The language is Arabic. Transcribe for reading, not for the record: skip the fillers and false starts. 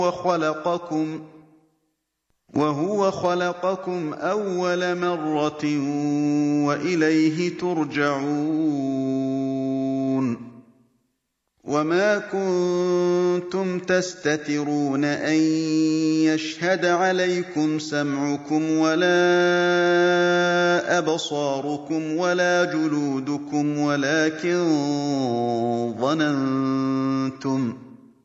وهو خلقكم أول مرة وإليه ترجعون وما كنتم تستترون أن يشهد عليكم سمعكم ولا أبصاركم ولا جلودكم